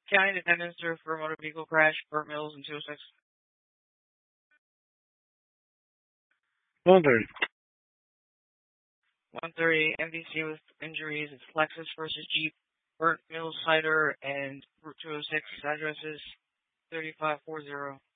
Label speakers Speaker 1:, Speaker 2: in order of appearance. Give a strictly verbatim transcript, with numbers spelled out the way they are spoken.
Speaker 1: County defendants served for a motor vehicle crash, Burt Mills, and two oh six.
Speaker 2: one thirty.
Speaker 1: one thirty, M D C with injuries. It's Lexus versus Jeep, Burt Mills Cider, and Route two oh six. Addresses thirty-five forty.